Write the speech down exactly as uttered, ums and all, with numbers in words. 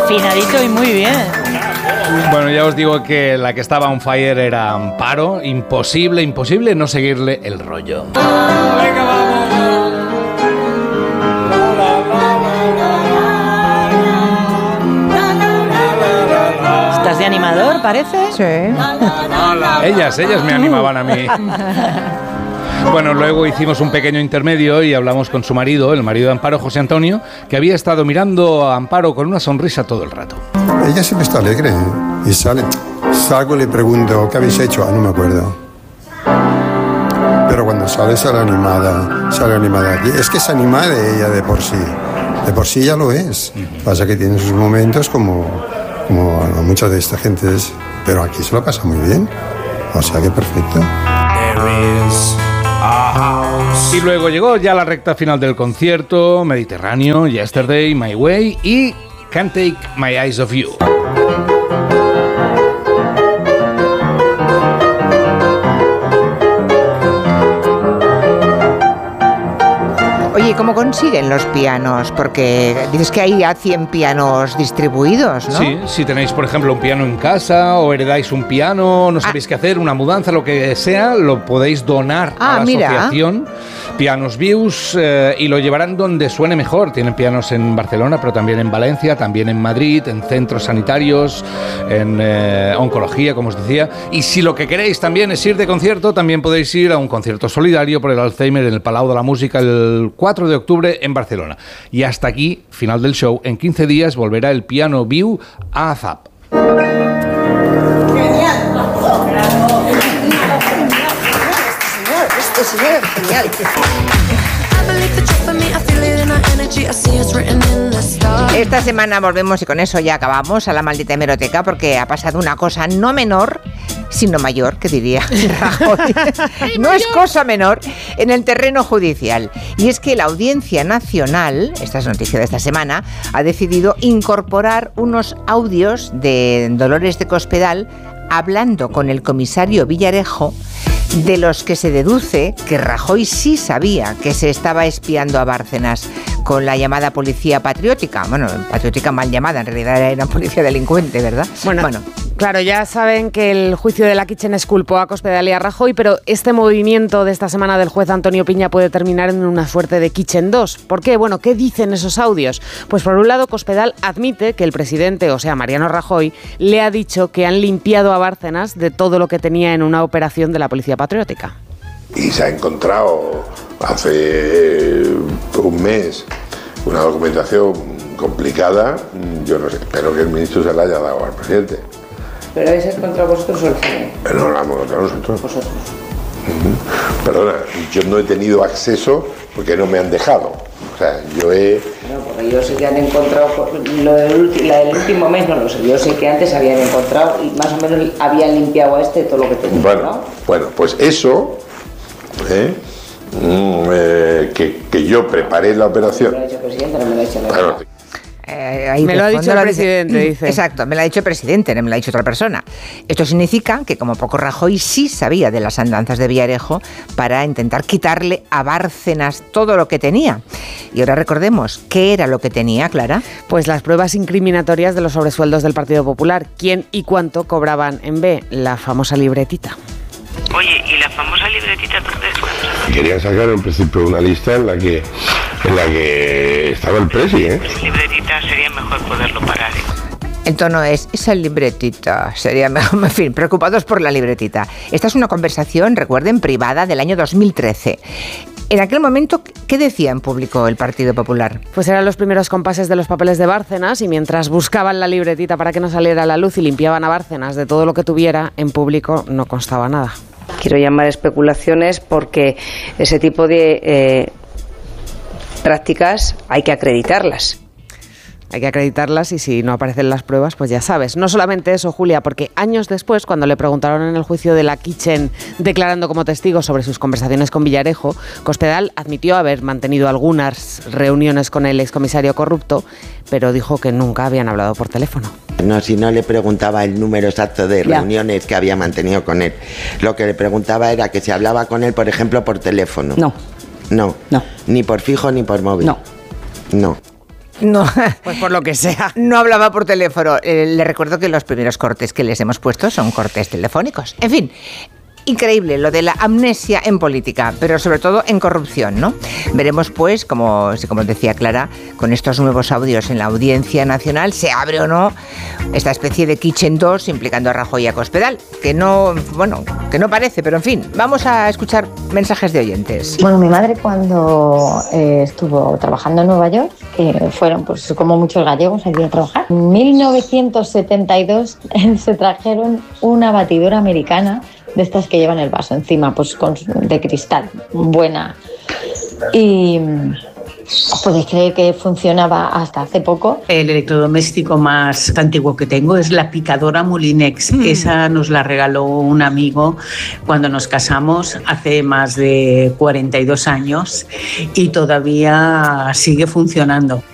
Afinadito y muy bien. Bueno, ya os digo que la que estaba on fire era Amparo. Imposible, imposible no seguirle el rollo. Venga, vamos. ¿Estás de animador, parece? Sí. Ellas, ellas me animaban a mí. Bueno, luego hicimos un pequeño intermedio y hablamos con su marido, el marido de Amparo, José Antonio, que había estado mirando a Amparo con una sonrisa todo el rato. Ella siempre está alegre y sale. Salgo y le pregunto, ¿qué habéis hecho? Ah, no me acuerdo. Pero cuando sale, sale animada, sale animada. Es que es animada ella de por sí. De por sí ya lo es. Pasa que tiene sus momentos como, como mucha de esta gente es. Pero aquí se lo pasa muy bien. O sea que perfecto. Y luego llegó ya la recta final del concierto, Mediterráneo, Yesterday, My Way y Can't Take My Eyes Off You. Oye, ¿cómo consiguen los pianos? Porque dices que hay ya cien pianos distribuidos, ¿no? Sí, si tenéis, por ejemplo, un piano en casa o heredáis un piano, no sabéis ah. qué hacer, una mudanza, lo que sea, lo podéis donar ah, a la mira. asociación Pianos Vius eh, y lo llevarán donde suene mejor. Tienen pianos en Barcelona, pero también en Valencia, también en Madrid, en centros sanitarios, en eh, oncología, como os decía. Y si lo que queréis también es ir de concierto, también podéis ir a un concierto solidario por el Alzheimer en el Palau de la Música el cuatro de octubre en Barcelona. Y hasta aquí, final del show. En quince días volverá el Piano Viu a AZAP. Este señor es genial. Esta semana volvemos y con eso ya acabamos a la maldita hemeroteca porque ha pasado una cosa no menor, sino mayor, que diría Rajoy. No es cosa menor en el terreno judicial. Y es que la Audiencia Nacional, esta es noticia de esta semana, ha decidido incorporar unos audios de Dolores de Cospedal hablando con el comisario Villarejo, de los que se deduce que Rajoy sí sabía que se estaba espiando a Bárcenas con la llamada policía patriótica. Bueno, patriótica mal llamada, en realidad era policía delincuente, ¿verdad? Bueno, bueno. Claro, ya saben que el juicio de la Kitchen exculpó a Cospedal y a Rajoy, pero este movimiento de esta semana del juez Antonio Piña puede terminar en una suerte de Kitchen dos. ¿Por qué? Bueno, ¿qué dicen esos audios? Pues por un lado, Cospedal admite que el presidente, o sea, Mariano Rajoy, le ha dicho que han limpiado a Bárcenas de todo lo que tenía en una operación de la policía patriótica. Y se ha encontrado hace un mes una documentación complicada. Yo no sé, espero que el ministro se la haya dado al presidente. ¿Pero habéis encontrado vosotros o el C N I? Pero no la hemos encontrado nosotros. Vosotros. Uh-huh. Perdona, yo no he tenido acceso porque no me han dejado. O sea, yo he... No, porque yo sé que han encontrado, lo del, la del último mes no lo sé, yo sé que antes habían encontrado y más o menos habían limpiado a este todo lo que tenía, bueno, ¿no? Bueno, pues eso, ¿eh? Mm, eh, que, que yo preparé la operación... Me lo ha dicho el presidente, no me lo ha dicho la claro. Eh, ahí me lo ha dicho el presidente, dice. dice. Exacto, me lo ha dicho el presidente, no me lo ha dicho otra persona. Esto significa que como poco Rajoy sí sabía de las andanzas de Villarejo para intentar quitarle a Bárcenas todo lo que tenía. Y ahora recordemos, ¿qué era lo que tenía, Clara? Pues las pruebas incriminatorias de los sobresueldos del Partido Popular. ¿Quién y cuánto cobraban en B? La famosa libretita. Oye, ¿y la famosa libretita tú crees cuánto? Quería sacar en principio una lista en la que en la que estaba el presi, ¿eh? Pues libretita sería mejor poderlo parar, ¿eh? El tono es, esa libretita, sería mejor, en fin, preocupados por la libretita. Esta es una conversación, recuerden, privada del año dos mil trece. En aquel momento, ¿qué decía en público el Partido Popular? Pues eran los primeros compases de los papeles de Bárcenas y mientras buscaban la libretita para que no saliera a la luz y limpiaban a Bárcenas de todo lo que tuviera, en público no constaba nada. Quiero llamar especulaciones porque ese tipo de eh, prácticas hay que acreditarlas. Hay que acreditarlas y si no aparecen las pruebas, pues ya sabes. No solamente eso, Julia, porque años después, cuando le preguntaron en el juicio de la Kitchen declarando como testigo sobre sus conversaciones con Villarejo, Cospedal admitió haber mantenido algunas reuniones con el excomisario corrupto, pero dijo que nunca habían hablado por teléfono. No, si no le preguntaba el número exacto de ya. reuniones que había mantenido con él. Lo que le preguntaba era que se hablaba con él, por ejemplo, por teléfono. No. No. No. Ni por fijo ni por móvil. No. No. No, Pues por lo que sea. no hablaba por teléfono. Eh, le recuerdo que los primeros cortes que les hemos puesto son cortes telefónicos. En fin, increíble lo de la amnesia en política, pero sobre todo en corrupción, ¿no? Veremos, pues, como, como decía Clara, con estos nuevos audios en la Audiencia Nacional, se abre o no esta especie de Kitchen dos implicando a Rajoy y a Cospedal, que no, bueno, que no parece, pero en fin, vamos a escuchar mensajes de oyentes. Bueno, mi madre cuando eh, estuvo trabajando en Nueva York, eh, fueron pues como muchos gallegos allí a trabajar. En mil novecientos setenta y dos se trajeron una batidora americana de estas que llevan el vaso encima, pues con, de cristal, buena. Y podéis creer que funcionaba hasta hace poco. El electrodoméstico más antiguo que tengo es la picadora Molinex. Mm. Esa nos la regaló un amigo cuando nos casamos hace más de cuarenta y dos años y todavía sigue funcionando.